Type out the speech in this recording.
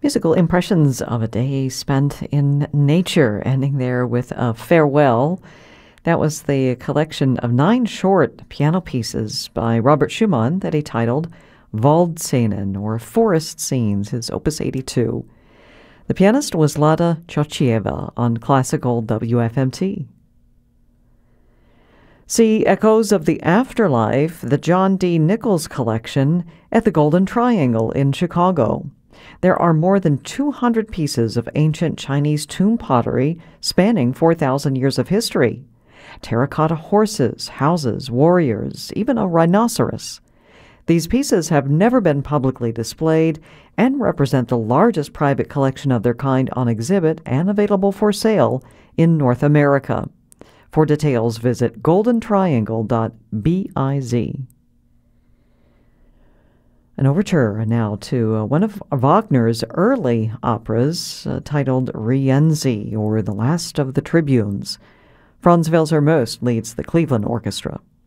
Musical impressions of a day spent in nature, ending there with a farewell. That was the collection of 9 short piano pieces by Robert Schumann that he titled Waldszenen, or Forest Scenes, his Opus 82. The pianist was Lada Chochieva on classical WFMT. See Echoes of the Afterlife, the John D. Nichols collection, at the Golden Triangle in Chicago. There are more than 200 pieces of ancient Chinese tomb pottery spanning 4,000 years of history. Terracotta horses, houses, warriors, even a rhinoceros. These pieces have never been publicly displayed and represent the largest private collection of their kind on exhibit and available for sale in North America. For details, visit goldentriangle.biz. An overture now to one of Wagner's early operas titled Rienzi, or The Last of the Tribunes. Franz Welser-Most leads the Cleveland Orchestra.